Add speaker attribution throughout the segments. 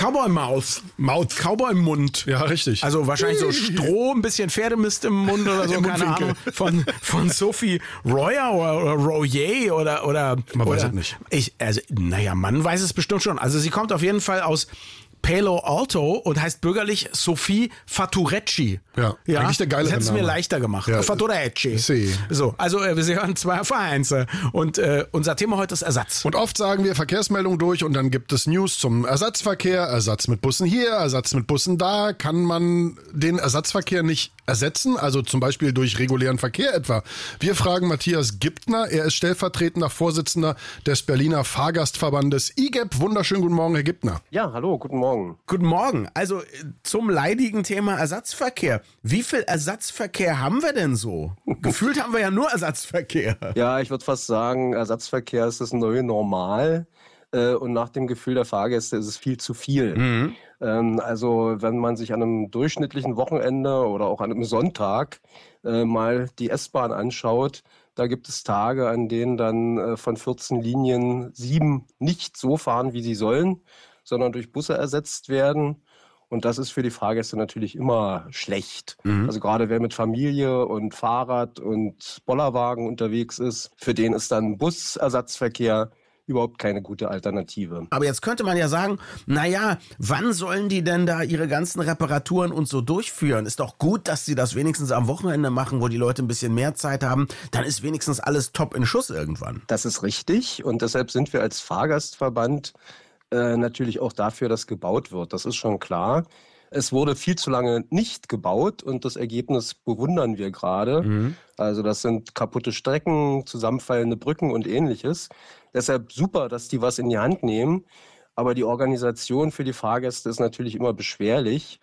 Speaker 1: Cowboy-Maus. Cowboy-Mund.
Speaker 2: Ja, richtig.
Speaker 1: Also wahrscheinlich so Stroh, ein bisschen Pferdemist im Mund oder so, keine Ahnung. Von Sophie Royer oder Royer oder
Speaker 2: Man weiß es nicht.
Speaker 1: Man weiß es bestimmt schon. Also sie kommt auf jeden Fall aus Palo Alto und heißt bürgerlich Sophie Faturecci.
Speaker 2: Ja, eigentlich der geilere
Speaker 1: Das hätte es mir
Speaker 2: Name.
Speaker 1: leichter gemacht.
Speaker 2: Ja.
Speaker 1: Faturecci.
Speaker 2: Sie.
Speaker 1: So, also Sie hören zwei Vereins. Und unser Thema heute ist Ersatz.
Speaker 2: Und oft sagen wir Verkehrsmeldung durch und dann gibt es News zum Ersatzverkehr, Ersatz mit Bussen hier, Ersatz mit Bussen da. Kann man den Ersatzverkehr nicht ersetzen, also zum Beispiel durch regulären Verkehr etwa? Wir fragen Matthias Gibtner, er ist stellvertretender Vorsitzender des Berliner Fahrgastverbandes IGEP. Wunderschönen guten Morgen, Herr Gibtner.
Speaker 3: Ja, hallo, guten Morgen.
Speaker 1: Guten Morgen. Also zum leidigen Thema Ersatzverkehr. Wie viel Ersatzverkehr haben wir denn so? Gefühlt haben wir ja nur Ersatzverkehr.
Speaker 3: Ja, ich würde fast sagen, Ersatzverkehr ist das neue Normal. Und nach dem Gefühl der Fahrgäste ist es viel zu viel. Also wenn man sich an einem durchschnittlichen Wochenende oder auch an einem Sonntag mal die S-Bahn anschaut, da gibt es Tage, an denen dann von 14 Linien 7 nicht so fahren, wie sie sollen, sondern durch Busse ersetzt werden. Und das ist für die Fahrgäste natürlich immer schlecht. Also gerade wer mit Familie und Fahrrad und Bollerwagen unterwegs ist, für den ist dann Busersatzverkehr überhaupt keine gute Alternative.
Speaker 1: Aber jetzt könnte man ja sagen, naja, wann sollen die denn da ihre ganzen Reparaturen und so durchführen? Ist doch gut, dass sie das wenigstens am Wochenende machen, wo die Leute ein bisschen mehr Zeit haben. Dann ist wenigstens alles top in Schuss irgendwann.
Speaker 3: Das ist richtig und deshalb sind wir als Fahrgastverband natürlich auch dafür, dass gebaut wird. Das ist schon klar. Es wurde viel zu lange nicht gebaut und das Ergebnis bewundern wir gerade. Also das sind kaputte Strecken, zusammenfallende Brücken und Ähnliches. Deshalb super, dass die was in die Hand nehmen. Aber die Organisation für die Fahrgäste ist natürlich immer beschwerlich.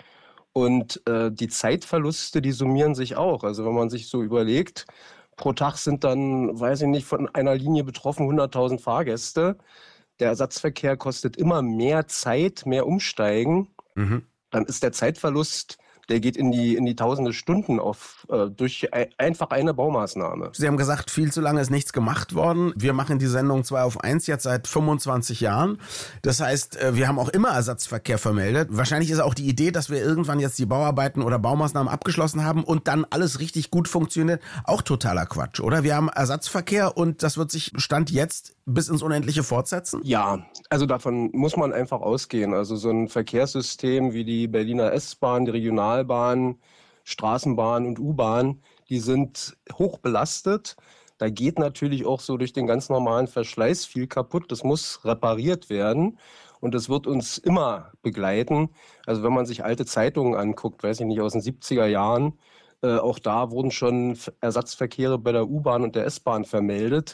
Speaker 3: Und die Zeitverluste, die summieren sich auch. Also wenn man sich so überlegt, pro Tag sind dann, weiß ich nicht, von einer Linie betroffen 100.000 Fahrgäste. Der Ersatzverkehr kostet immer mehr Zeit, mehr Umsteigen. Dann ist der Zeitverlust, der geht in die tausende Stunden durch einfach eine Baumaßnahme.
Speaker 1: Sie haben gesagt, viel zu lange ist nichts gemacht worden. Wir machen die Sendung 2 auf 1 jetzt seit 25 Jahren. Das heißt, wir haben auch immer Ersatzverkehr vermeldet. Wahrscheinlich ist auch die Idee, dass wir irgendwann jetzt die Bauarbeiten oder Baumaßnahmen abgeschlossen haben und dann alles richtig gut funktioniert, auch totaler Quatsch, oder? Wir haben Ersatzverkehr und das wird sich Stand jetzt bis ins Unendliche fortsetzen?
Speaker 3: Ja, also davon muss man einfach ausgehen. Also so ein Verkehrssystem wie die Berliner S-Bahn, die Regionalbahn, Straßenbahn und U-Bahn, die sind hoch belastet. Da geht natürlich auch so durch den ganz normalen Verschleiß viel kaputt. Das muss repariert werden und das wird uns immer begleiten. Also wenn man sich alte Zeitungen anguckt, weiß ich nicht, aus den 70er Jahren, auch da wurden schon Ersatzverkehre bei der U-Bahn und der S-Bahn vermeldet.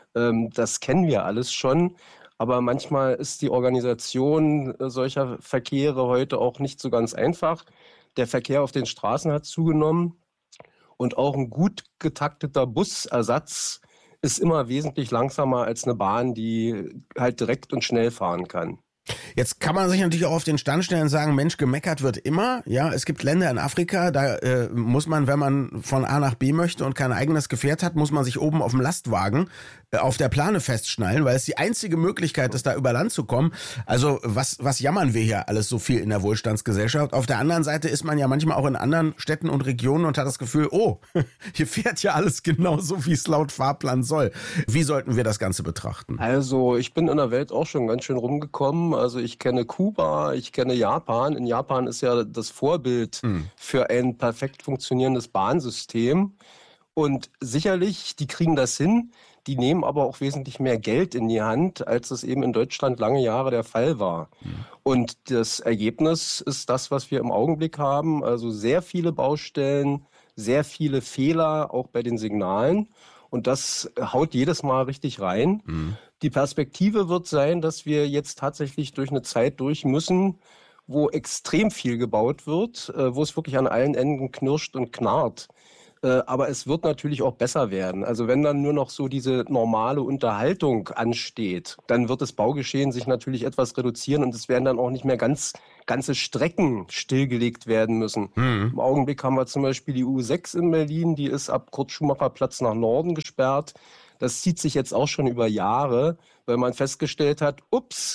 Speaker 3: Das kennen wir alles schon. Aber manchmal ist die Organisation solcher Verkehre heute auch nicht so ganz einfach. Der Verkehr auf den Straßen hat zugenommen und auch ein gut getakteter Busersatz ist immer wesentlich langsamer als eine Bahn, die halt direkt und schnell fahren kann.
Speaker 1: Jetzt kann man sich natürlich auch auf den Stand stellen und sagen, Mensch, gemeckert wird immer. Ja, es gibt Länder in Afrika, da muss man, wenn man von A nach B möchte und kein eigenes Gefährt hat, muss man sich oben auf dem Lastwagen auf der Plane festschnallen, weil es die einzige Möglichkeit ist, da über Land zu kommen. Also was jammern wir hier alles so viel in der Wohlstandsgesellschaft? Auf der anderen Seite ist man ja manchmal auch in anderen Städten und Regionen und hat das Gefühl, oh, hier fährt ja alles genauso, wie es laut Fahrplan soll. Wie sollten wir das Ganze betrachten?
Speaker 3: Also ich bin in der Welt auch schon ganz schön rumgekommen. Also ich kenne Kuba, ich kenne Japan. In Japan ist ja das Vorbild für ein perfekt funktionierendes Bahnsystem. Und sicherlich, die kriegen das hin. Die nehmen aber auch wesentlich mehr Geld in die Hand, als es eben in Deutschland lange Jahre der Fall war. Und das Ergebnis ist das, was wir im Augenblick haben. Also sehr viele Baustellen, sehr viele Fehler, auch bei den Signalen. Und das haut jedes Mal richtig rein. Die Perspektive wird sein, dass wir jetzt tatsächlich durch eine Zeit durch müssen, wo extrem viel gebaut wird, wo es wirklich an allen Enden knirscht und knarrt. Aber es wird natürlich auch besser werden. Also wenn dann nur noch so diese normale Unterhaltung ansteht, dann wird das Baugeschehen sich natürlich etwas reduzieren und es werden dann auch nicht mehr ganze Strecken stillgelegt werden müssen. Im Augenblick haben wir zum Beispiel die U6 in Berlin, die ist ab Kurt-Schumacher-Platz nach Norden gesperrt. Das zieht sich jetzt auch schon über Jahre, weil man festgestellt hat, ups,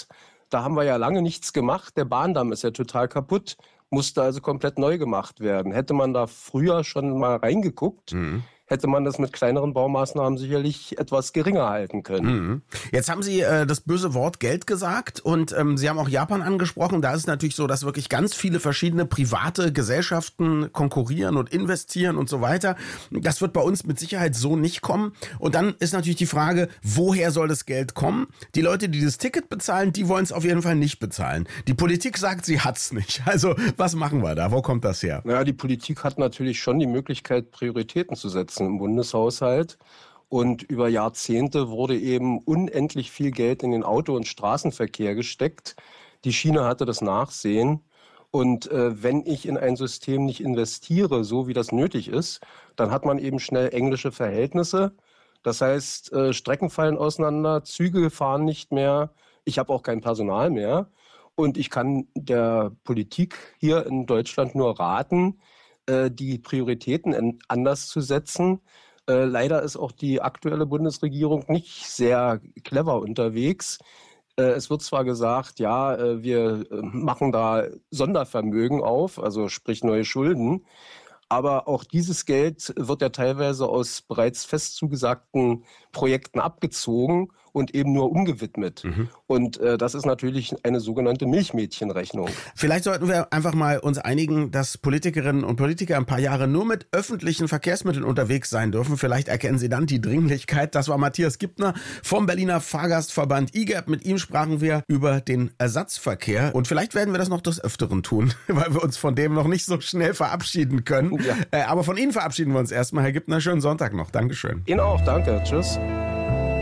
Speaker 3: Da haben wir ja lange nichts gemacht. Der Bahndamm ist ja total kaputt, musste also komplett neu gemacht werden. Hätte man da früher schon mal reingeguckt, hätte man das mit kleineren Baumaßnahmen sicherlich etwas geringer halten können.
Speaker 1: Jetzt haben Sie das böse Wort Geld gesagt und Sie haben auch Japan angesprochen. Da ist es natürlich so, dass wirklich ganz viele verschiedene private Gesellschaften konkurrieren und investieren und so weiter. Das wird bei uns mit Sicherheit so nicht kommen. Und dann ist natürlich die Frage, woher soll das Geld kommen? Die Leute, die das Ticket bezahlen, die wollen es auf jeden Fall nicht bezahlen. Die Politik sagt, sie hat's nicht. Also was machen wir da? Wo kommt das her?
Speaker 3: Naja, die Politik hat natürlich schon die Möglichkeit, Prioritäten zu setzen im Bundeshaushalt. Und über Jahrzehnte wurde eben unendlich viel Geld in den Auto- und Straßenverkehr gesteckt. Die Schiene hatte das Nachsehen. Und wenn ich in ein System nicht investiere, so wie das nötig ist, dann hat man eben schnell englische Verhältnisse. Das heißt, Strecken fallen auseinander, Züge fahren nicht mehr, ich habe auch kein Personal mehr. Und ich kann der Politik hier in Deutschland nur raten, die Prioritäten anders zu setzen. Leider ist auch die aktuelle Bundesregierung nicht sehr clever unterwegs. Es wird zwar gesagt, ja, wir machen da Sondervermögen auf, also sprich neue Schulden. Aber auch dieses Geld wird ja teilweise aus bereits fest zugesagten Projekten abgezogen und eben nur umgewidmet. Und das ist natürlich eine sogenannte Milchmädchenrechnung.
Speaker 1: Vielleicht sollten wir einfach mal uns einigen, dass Politikerinnen und Politiker ein paar Jahre nur mit öffentlichen Verkehrsmitteln unterwegs sein dürfen. Vielleicht erkennen Sie dann die Dringlichkeit. Das war Matthias Gibtner vom Berliner Fahrgastverband IGEP. Mit ihm sprachen wir über den Ersatzverkehr. Und vielleicht werden wir das noch des Öfteren tun, weil wir uns von dem noch nicht so schnell verabschieden können. Ja. Aber von Ihnen verabschieden wir uns erstmal. Herr Gibtner, schönen Sonntag noch. Dankeschön.
Speaker 3: Ihnen auch, danke. Tschüss.